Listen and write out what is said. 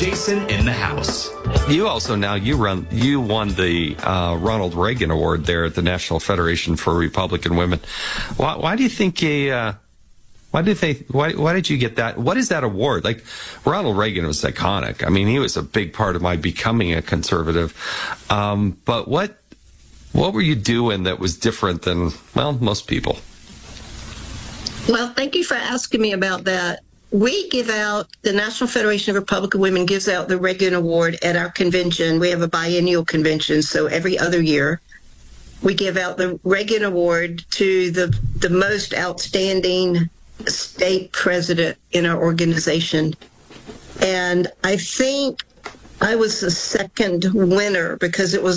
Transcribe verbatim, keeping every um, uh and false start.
Jason in the house. You also now you run you won the uh, Ronald Reagan Award there at the National Federation for Republican Women. Why, why do you think a uh, why did they why why did you get that? What is that award? Like, Ronald Reagan was iconic. I mean, he was a big part of my becoming a conservative. Um, but what what were you doing that was different than, well, most people? Well, thank you for asking me about that. We give out, the National Federation of Republican Women gives out the Reagan Award at our convention. We have a biennial convention, so every other year we give out the Reagan Award to the, the most outstanding state president in our organization. And I think I was the second winner because it was